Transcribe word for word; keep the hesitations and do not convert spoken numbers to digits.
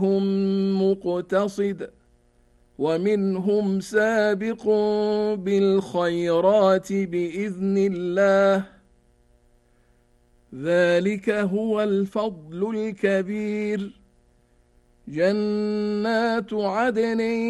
مقتصد ومنهم سابق بالخيرات بإذن الله، ذلك هو الفضل الكبير. جنات عدن